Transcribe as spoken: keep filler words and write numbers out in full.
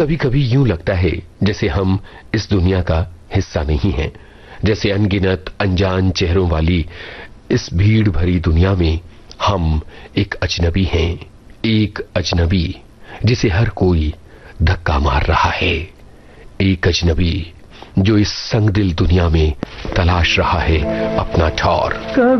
कभी कभी यूं लगता है जैसे हम इस दुनिया का हिस्सा नहीं हैं, जैसे अनगिनत अनजान चेहरों वाली इस भीड़ भरी दुनिया में हम एक अजनबी हैं, एक अजनबी जिसे हर कोई धक्का मार रहा है, एक अजनबी जो इस संगदिल दुनिया में तलाश रहा है अपना ठौर।